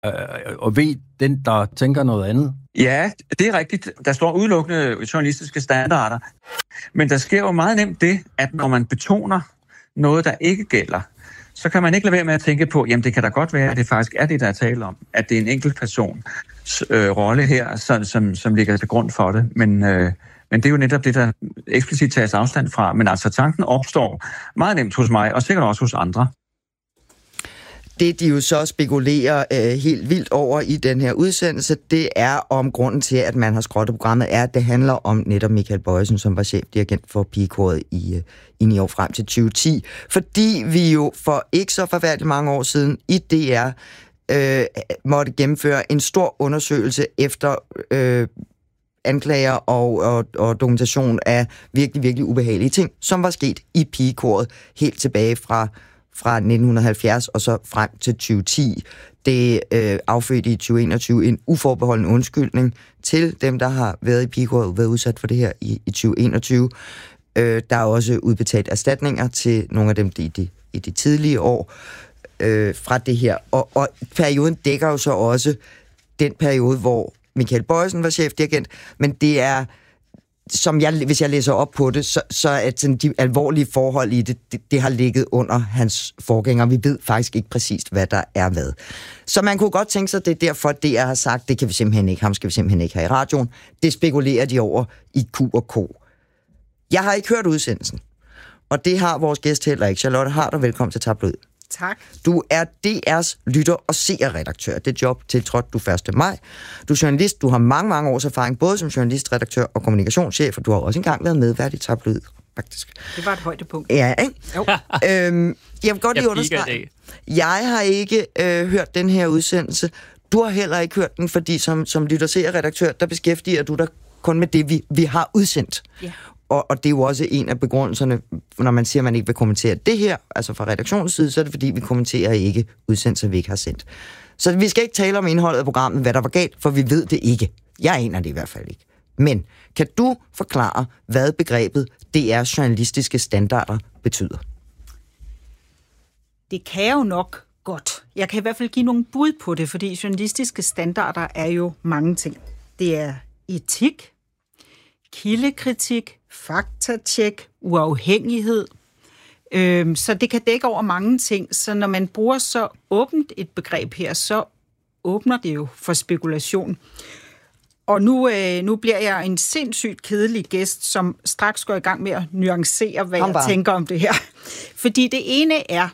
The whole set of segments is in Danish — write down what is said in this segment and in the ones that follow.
og ved den, der tænker noget andet? Ja, det er rigtigt. Der står udelukkende journalistiske standarder. Men der sker jo meget nemt det, at når man betoner noget, der ikke gælder, så kan man ikke lade være med at tænke på, jamen det kan da godt være, at det faktisk er det, der er tale om. At det er en enkelt persons rolle her, som ligger til grund for det. Men det er jo netop det, der eksplicit tages afstand fra. Men altså tanken opstår meget nemt hos mig, og sikkert også hos andre. Det, de jo så spekulerer helt vildt over i den her udsendelse, det er om grunden til, at man har skrottet programmet, er, at det handler om netop Michael Bojesen, som var chefdirigent for pigekoret i 9 år frem til 2010. Fordi vi jo for ikke så forfærdeligt mange år siden i DR måtte gennemføre en stor undersøgelse efter anklager og dokumentation af virkelig, virkelig ubehagelige ting, som var sket i pigekoret helt tilbage fra 1970 og så frem til 2010. Det affødte i 2021 en uforbeholden undskyldning til dem, der har været i pigekoret og været udsat for det her i 2021. Der er også udbetalt erstatninger til nogle af dem i de tidlige år fra det her. Og perioden dækker jo så også den periode, hvor Michael Bojesen var chefdirigent, men det er, hvis jeg læser op på det, så er sådan, de alvorlige forhold i det har ligget under hans forgænger. Vi ved faktisk ikke præcist, hvad der er hvad. Så man kunne godt tænke sig, det er derfor, at DR har sagt, det kan vi simpelthen ikke, ham skal vi simpelthen ikke have i radioen. Det spekulerer de over i Q&K. Jeg har ikke hørt udsendelsen, og det har vores gæst heller ikke. Charlotte Harder, velkommen til Tabloid. Tak. Du er DR's lytter- og seerredaktør. Det job tiltrådte du 1. maj. Du er journalist. Du har mange, mange års erfaring, både som journalist, redaktør og kommunikationschef, og du har også engang været medvært i Tabloid, faktisk. Det var et højdepunkt. Ja, ikke? Jo. Jeg vil godt lige understrege. Jeg har ikke hørt den her udsendelse. Du har heller ikke hørt den, fordi som lytter- og seerredaktør, der beskæftiger du dig kun med det, vi har udsendt. Ja. Og det er jo også en af begrundelserne, når man siger, at man ikke vil kommentere det her, altså fra redaktionens side, så er det fordi, vi kommenterer ikke udsendelser, vi ikke har sendt. Så vi skal ikke tale om indholdet af programmet, hvad der var galt, for vi ved det ikke. Jeg aner det i hvert fald ikke. Men kan du forklare, hvad begrebet DR's journalistiske standarder betyder? Det kan jeg jo nok godt. Jeg kan i hvert fald give nogle bud på det, fordi journalistiske standarder er jo mange ting. Det er etik, kildekritik, faktatjek, uafhængighed. Så det kan dække over mange ting. Så når man bruger så åbent et begreb her, så åbner det jo for spekulation. Og nu bliver jeg en sindssygt kedelig gæst, som straks går i gang med at nuancere, hvad jeg tænker om det her. Fordi det ene er,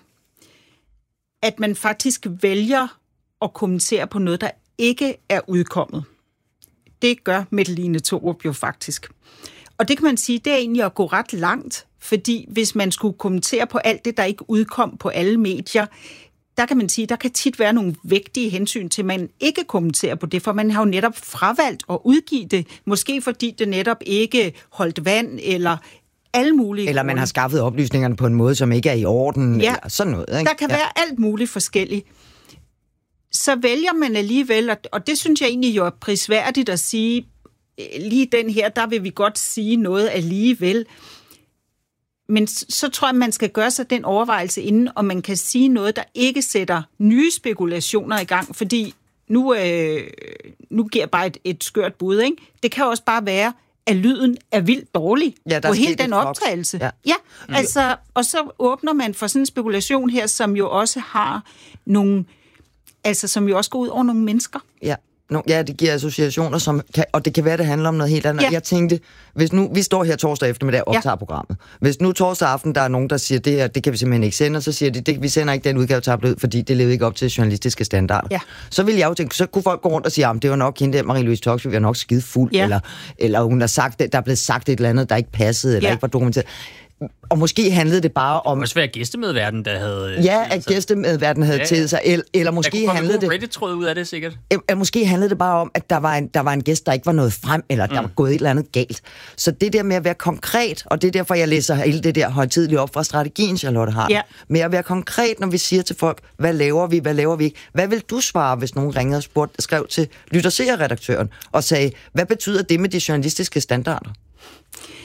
at man faktisk vælger at kommentere på noget, der ikke er udkommet. Det gør Mette-Line Thorup jo faktisk. Og det kan man sige, det er egentlig at gå ret langt, fordi hvis man skulle kommentere på alt det, der ikke udkom på alle medier, der kan man sige, der kan tit være nogle vægtige hensyn til, at man ikke kommenterer på det, for man har jo netop fravalgt at udgive det, måske fordi det netop ikke holdt vand, eller alle mulige... Eller man har skaffet oplysningerne på en måde, som ikke er i orden, ja, eller sådan noget. Ikke? Der kan være alt muligt forskelligt. Så vælger man alligevel, og det synes jeg egentlig jo er prisværdigt at sige, lige den her, der vil vi godt sige noget alligevel. Men så tror jeg, man skal gøre sig den overvejelse inden, om man kan sige noget, der ikke sætter nye spekulationer i gang, fordi nu giver jeg bare et skørt bud, ikke? Det kan også bare være, at lyden er vildt dårlig på hele den optagelse. Ja, altså, og så åbner man for sådan en spekulation her, som jo også har nogle, altså som jo også går ud over nogle mennesker. Ja, det giver associationer, og det kan være, det handler om noget helt andet. Ja. Jeg tænkte, hvis nu vi står her torsdag eftermiddag og optager programmet. Hvis nu torsdag aften, der er nogen, der siger, det her, det kan vi simpelthen ikke sende, og så siger de, vi sender ikke den udgave Tabloid, fordi det levede ikke op til journalistiske standarder. Ja. Så vil jeg jo tænke, så kunne folk gå rundt og sige, det var nok hende der, Marie-Louise Toksvig, vi var nok skide fuld, eller hun har sagt, der er blevet sagt et eller andet, der ikke passede, eller ikke var dokumenteret. Og måske handlede det bare om... Det må også være gæstemedverden, der havde... Ja, at gæstemedverden havde til sig. Eller måske handlede det... Reddit-tråd ud af det, sikkert. Måske handlede det bare om, at der var en gæst, der ikke var nået frem, eller der var gået et eller andet galt. Så det der med at være konkret, og det er derfor, jeg læser hele det der højtideligt op fra strategien, Charlotte har. Ja. Med at være konkret, når vi siger til folk, hvad laver vi ikke? Hvad vil du svare, hvis nogen ringede og skrev til lytter-seer-redaktøren og sagde, hvad betyder det med de journalistiske standarder?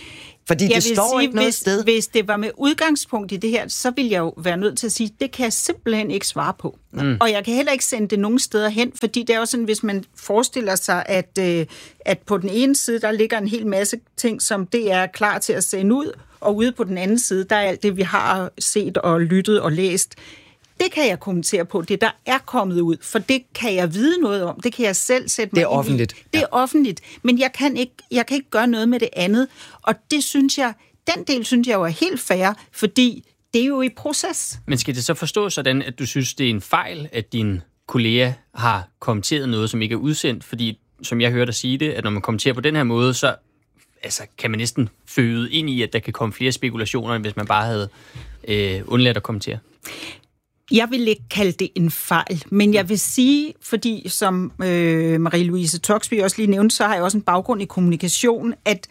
Fordi det står ikke noget sted. Hvis det var med udgangspunkt i det her, så vil jeg jo være nødt til at sige, det kan jeg simpelthen ikke svare på. Og jeg kan heller ikke sende det nogen steder hen, fordi det er jo sådan, hvis man forestiller sig, at på den ene side, der ligger en hel masse ting, som det er klar til at sende ud, og ude på den anden side, der er alt det, vi har set og lyttet og læst. Det kan jeg kommentere på, det der er kommet ud, for det kan jeg vide noget om. Det kan jeg selv sætte mig ind i. Det er offentligt. Det er offentligt, men jeg kan ikke gøre noget med det andet. Og det synes jeg, den del synes jeg jo er helt fair, fordi det er jo i proces. Men skal det så forstås sådan, at du synes, det er en fejl, at din kollega har kommenteret noget, som ikke er udsendt? Fordi, som jeg hørte dig sige det, at når man kommenterer på den her måde, så kan man næsten føde ind i, at der kan komme flere spekulationer, end hvis man bare havde undladt at kommentere. Jeg vil ikke kalde det en fejl, men jeg vil sige, fordi som Marie-Louise Toksvig også lige nævnte, så har jeg også en baggrund i kommunikation, at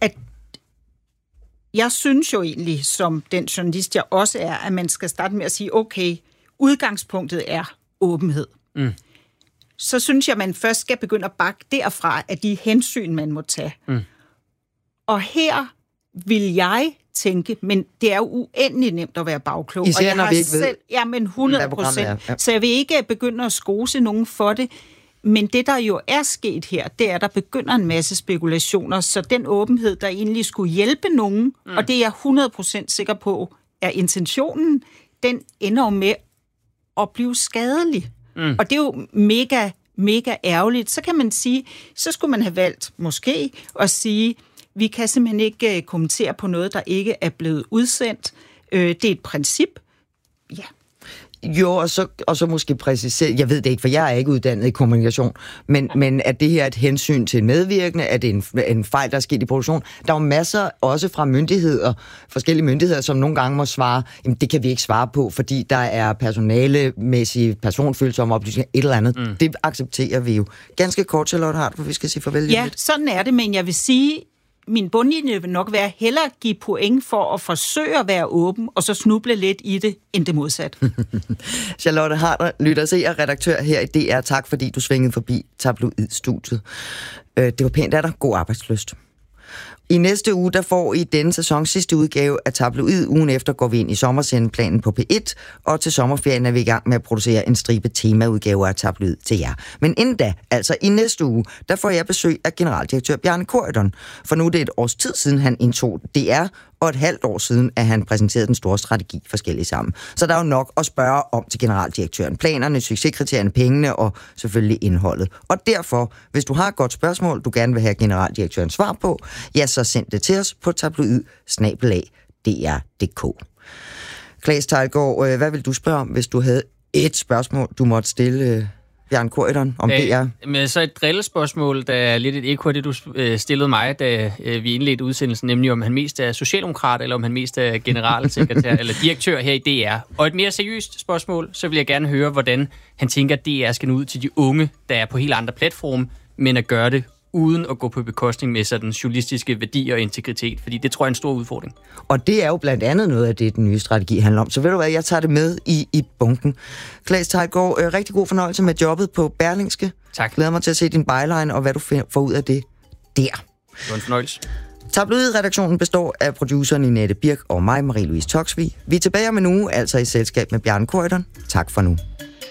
jeg synes jo egentlig, som den journalist jeg også er, at man skal starte med at sige, okay, udgangspunktet er åbenhed. Så synes jeg, at man først skal begynde at bakke derfra af de hensyn, man må tage. Og her vil jeg tænke, men det er jo uendeligt nemt at være bagklog. Især, og jeg når har vi ikke ved, selv, men 100%. Ja. Så jeg vil ikke begynde at skose nogen for det. Men det, der jo er sket her, det er, at der begynder en masse spekulationer, så den åbenhed, der egentlig skulle hjælpe nogen, og det er jeg 100% sikker på, er intentionen, den ender jo med at blive skadelig. Og det er jo mega, mega ærgerligt. Så kan man sige, så skulle man have valgt måske at sige, vi kan simpelthen ikke kommentere på noget, der ikke er blevet udsendt. Det er et princip. Ja. Jo, og så måske præcisere, jeg ved det ikke, for jeg er ikke uddannet i kommunikation, men er det her et hensyn til medvirkende? Er det en fejl, der er sket i produktion? Der er jo masser også fra myndigheder, forskellige myndigheder, som nogle gange må svare, jamen det kan vi ikke svare på, fordi der er personalemæssige, personfølsomme oplysninger, et eller andet. Det accepterer vi jo. Ganske kort, Charlotte Harder, for vi skal sige farvel. Ja, sådan er det, men jeg vil sige, min bundlinje vil nok være hellere give point for at forsøge at være åben, og så snuble lidt i det, end det modsat. Charlotte Harder, lytter, seer, redaktør her i DR. Tak, fordi du svingede forbi Tabloid-studiet. Det var pænt af dig. God arbejdslyst. I næste uge, der får I denne sæsons sidste udgave af Tabloid. Ugen efter går vi ind i sommersendeplanen på P1, og til sommerferien er vi i gang med at producere en stribe temaudgaver af Tabloid til jer. Men inden da, altså i næste uge, der får jeg besøg af generaldirektør Bjarne Corydon. For nu er det et års tid siden, han indtog DR, og et halvt år siden, at han præsenterede den store strategi forskellige sammen. Så der er jo nok at spørge om til generaldirektøren. Planerne, succeskriterierne, pengene og selvfølgelig indholdet. Og derfor, hvis du har et godt spørgsmål, du gerne vil have generaldirektøren svar på, ja, så send det til os på tabloid@dr.dk. Claes Teilgaard, hvad vil du spørge om, hvis du havde et spørgsmål, du måtte stille Bjarne Corydon om DR? Men så et drillespørgsmål, der er lidt et ekko af det, du stillede mig, da vi indledte udsendelsen, nemlig om han mest er socialdemokrat, eller om han mest er generalsekretær eller direktør her i DR. Og et mere seriøst spørgsmål, så vil jeg gerne høre, hvordan han tænker, at DR skal nå ud til de unge, der er på helt andre platforme, men at gøre det uden at gå på bekostning med sådan journalistiske værdier og integritet, fordi det tror jeg er en stor udfordring. Og det er jo blandt andet noget af det, den nye strategi handler om. Så ved du hvad, jeg tager det med i bunken. Claes Teilgaard, rigtig god fornøjelse med jobbet på Berlingske. Tak. Glæder mig til at se din byline, og hvad du får ud af det der. Det var en fornøjelse. Tabloid-redaktionen består af produceren Ninette Birk og mig, Marie-Louise Toksvig. Vi er tilbage om en uge, altså i selskab med Bjarne Corydon. Tak for nu.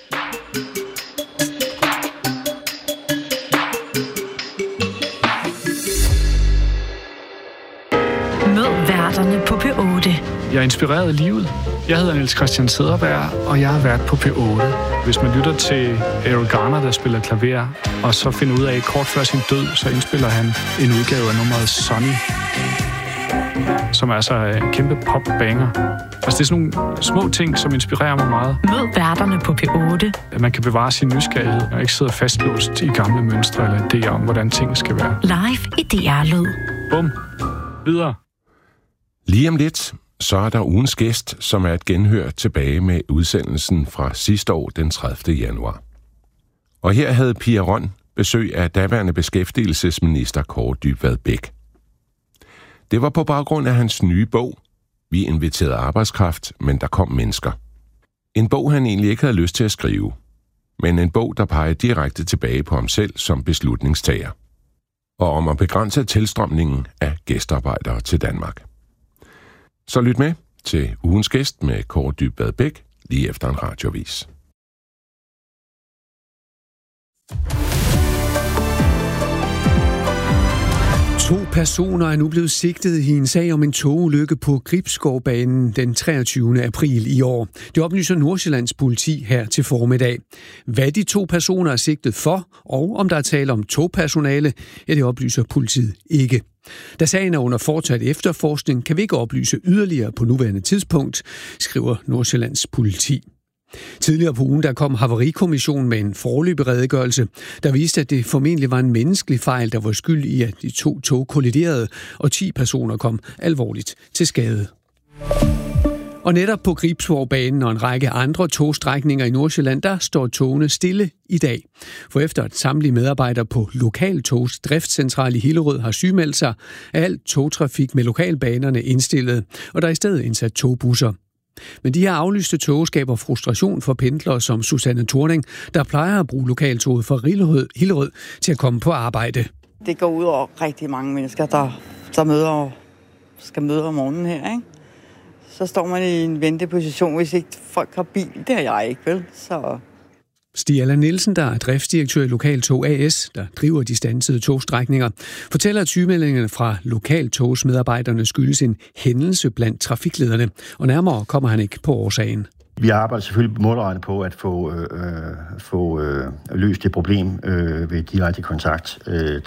På P8. Jeg er inspireret af livet. Jeg hedder Niels Christian Cederberg, og jeg har været på P8. Hvis man lytter til Errol Garner, der spiller klaver, og så finder ud af, kort før sin død, så indspiller han en udgave af nummeret Sunny, som er altså en kæmpe pop-banger. Altså det er sådan nogle små ting, som inspirerer mig meget. Mød værterne på P8. At man kan bevare sin nysgerrighed, og ikke sidde fastlåst i gamle mønstre eller idéer om, hvordan tingene skal være. Live i DR-lyd. Bum. Videre. Lige om lidt, så er der ugens gæst, som er et genhør tilbage med udsendelsen fra sidste år, den 30. januar. Og her havde Pia Røn besøg af daværende beskæftigelsesminister Kaare Dybvad Bek. Det var på baggrund af hans nye bog, Vi inviterede arbejdskraft, men der kom mennesker. En bog, han egentlig ikke havde lyst til at skrive, men en bog, der peger direkte tilbage på ham selv som beslutningstager. og om at begrænse tilstrømningen af gæstearbejdere til Danmark. Så lyt med til ugens gæst med Kåre Dybvad Bech lige efter en radioavis. To personer er nu blevet sigtet i en sag om en togulykke på Gribskovbanen den 23. april i år. Det oplyser Nordsjællands politi her til formiddag. Hvad de to personer er sigtet for, og om der er tale om togpersonale, det oplyser politiet ikke. Da sagen er under fortsat efterforskning, kan vi ikke oplyse yderligere på nuværende tidspunkt, skriver Nordsjællands politi. Tidligere på ugen der kom Havarikommissionen med en foreløbig redegørelse, der viste, at det formentlig var en menneskelig fejl, der var skyld i, at de to tog kolliderede, og 10 personer kom alvorligt til skade. Og netop på Gribskovbanen og en række andre togstrækninger i Nordsjælland, der står togene stille i dag. For efter at samtlige medarbejdere på Lokaltogs driftscentral i Hillerød har sygemeldt sig, er alt togtrafik med lokalbanerne indstillet, og der er i stedet indsat togbusser. Men de her aflyste tog skaber frustration for pendlere som Susanne Thorning, der plejer at bruge lokaltoget fra Hillerød til at komme på arbejde. Det går ud over rigtig mange mennesker, der skal møde om morgenen her, ikke? Så står man i en venteposition, hvis ikke folk har bil. Det har jeg ikke, vel? Så... Stig Allan Nielsen, der er driftsdirektør i Lokaltog AS, der driver de standsede togstrækninger, fortæller, at sygemeldingerne fra lokaltogsmedarbejderne skyldes en hændelse blandt trafiklederne, og nærmere kommer han ikke på årsagen. Vi arbejder selvfølgelig målrettet på at få løst det problem ved direkte kontakt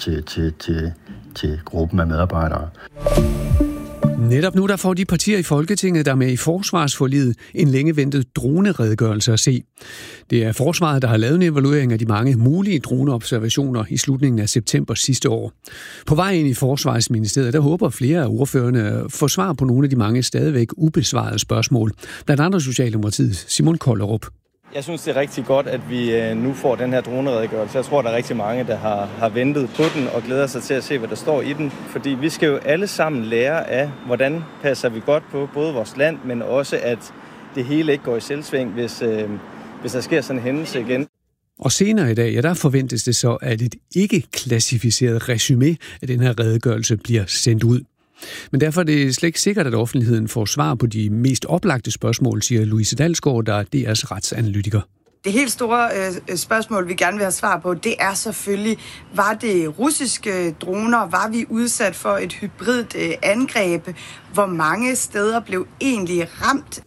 til gruppen af medarbejdere. Netop nu der får de partier i Folketinget, der er med i forsvarsforliget, en længe ventet droneredegørelse at se. Det er forsvaret, der har lavet en evaluering af de mange mulige droneobservationer i slutningen af september sidste år. På vej ind i Forsvarsministeriet, der håber flere af ordførerne får svar på nogle af de mange stadigvæk ubesvarede spørgsmål. Blandt andre Socialdemokratiet Simon Kollerup. Jeg synes, det er rigtig godt, at vi nu får den her droneredegørelse. Jeg tror, der er rigtig mange, der har ventet på den og glæder sig til at se, hvad der står i den. Fordi vi skal jo alle sammen lære af, hvordan passer vi godt på både vores land, men også at det hele ikke går i selvsving, hvis der sker sådan en hændelse igen. Og senere i dag, der forventes det så, at et ikke-klassificeret resumé af den her redegørelse bliver sendt ud. Men derfor er det slet ikke sikkert, at offentligheden får svar på de mest oplagte spørgsmål, siger Louise Dalsgaard, der er DR's retsanalytiker. Det helt store spørgsmål, vi gerne vil have svar på, det er selvfølgelig, var det russiske droner? Var vi udsat for et hybridt angreb? Hvor mange steder blev egentlig ramt?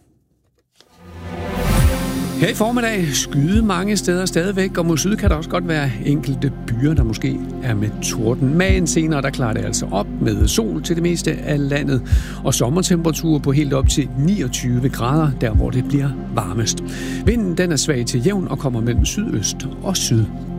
Her i formiddag skyde mange steder stadigvæk, og mod syd kan der også godt være enkelte byer, der måske er med torden. Men senere der klarer det altså op med sol til det meste af landet, og sommertemperaturer på helt op til 29 grader, der hvor det bliver varmest. Vinden den er svag til jævn og kommer mellem sydøst og syd.